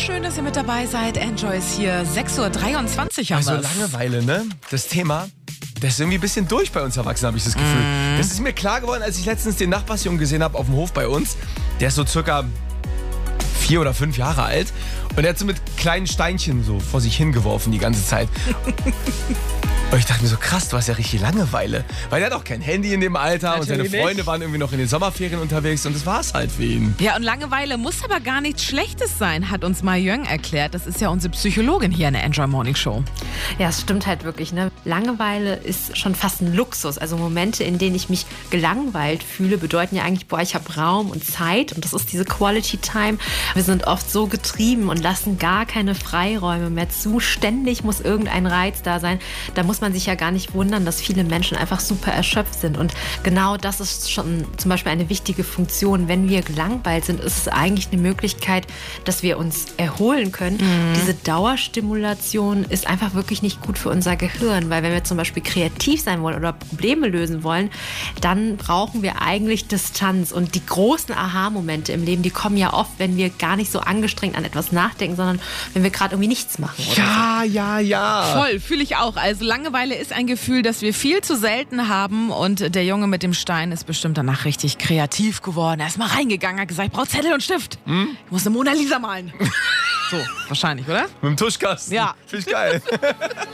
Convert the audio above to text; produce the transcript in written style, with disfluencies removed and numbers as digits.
schön, dass ihr mit dabei seid. Enjoy ist hier. 6:23 Uhr haben Also wir's. Langeweile, ne? Das Thema, das ist irgendwie ein bisschen durch bei uns Erwachsenen, habe ich das Gefühl. Das ist mir klar geworden, als ich letztens den Nachbarsjungen gesehen habe auf dem Hof bei uns. Der ist so circa 4 oder 5 Jahre alt. Und er hat so mit kleinen Steinchen so vor sich hingeworfen die ganze Zeit. Und ich dachte mir so, krass, du hast ja richtig Langeweile. Weil er hat auch kein Handy in dem Alter und seine Natürlich Freunde nicht. waren irgendwie noch in den Sommerferien unterwegs und das war's halt für ihn. Ja, und Langeweile muss aber gar nichts Schlechtes sein, hat uns Mai Jung erklärt. Das ist ja unsere Psychologin hier in der Enjoy Morning Show. Ja, es stimmt halt wirklich. Ne? Langeweile ist schon fast ein Luxus. Also Momente, in denen ich mich gelangweilt fühle, bedeuten ja eigentlich, boah, ich habe Raum und Zeit. Und das ist diese Quality Time. Wir sind oft so getrieben und lassen gar keine Freiräume mehr zu. Ständig muss irgendein Reiz da sein. Da muss man sich ja gar nicht wundern, dass viele Menschen einfach super erschöpft sind. Und genau das ist schon zum Beispiel eine wichtige Funktion. Wenn wir gelangweilt sind, ist es eigentlich eine Möglichkeit, dass wir uns erholen können. Diese Dauerstimulation ist einfach wirklich nicht gut für unser Gehirn, weil wenn wir zum Beispiel kreativ sein wollen oder Probleme lösen wollen, dann brauchen wir eigentlich Distanz. Und die großen Aha-Momente im Leben, die kommen ja oft, wenn wir gar nicht so angestrengt an etwas nachdenken, sondern wenn wir gerade irgendwie nichts machen. Oder Ja. Voll, fühle ich auch. Also Langeweile ist ein Gefühl, das wir viel zu selten haben. Und der Junge mit dem Stein ist bestimmt danach richtig kreativ geworden. Er ist mal reingegangen, hat gesagt, ich brauche Zettel und Stift. Ich muss eine Mona Lisa malen. So, wahrscheinlich, oder? Mit dem Tuschkasten. Ja. Finde ich geil.